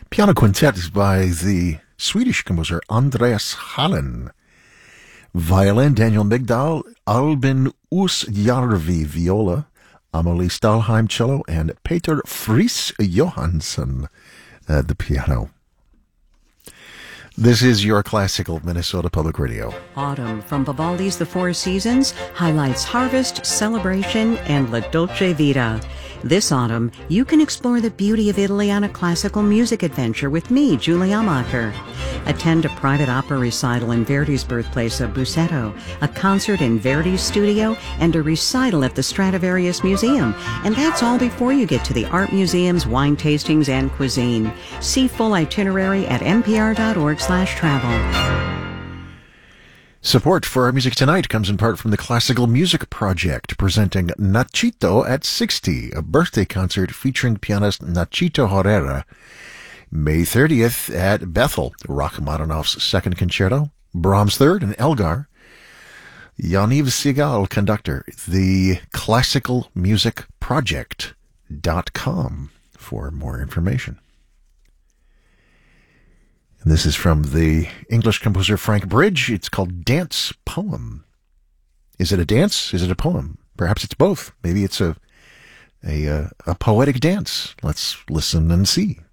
Piano Quintet by the Swedish composer Andreas Hallen. Violin, Daniel Migdal, Albin Usjarvi, viola, Amalie Stahlheim, cello, and Peter Friis Johansson at the piano. This is your classical Minnesota Public Radio. Autumn from Vivaldi's The Four Seasons highlights harvest, celebration, and La Dolce Vita. This autumn, you can explore the beauty of Italy on a classical music adventure with me, Julie Amacher. Attend a private opera recital in Verdi's birthplace of Busseto, a concert in Verdi's studio, and a recital at the Stradivarius Museum. And that's all before you get to the art museums, wine tastings, and cuisine. See full itinerary at npr.org/travel. Support for our music tonight comes in part from the Classical Music Project, presenting Nachito at 60, a birthday concert featuring pianist Nachito Herrera. May 30th at Bethel, Rachmaninoff's Second Concerto, Brahms' Third, and Elgar. Yaniv Segal, conductor. The classicalmusicproject.com for more information. And this is from the English composer Frank Bridge. It's called Dance Poem. Is it a dance? Is it a poem? Perhaps it's both. Maybe it's a poetic dance. Let's listen and see.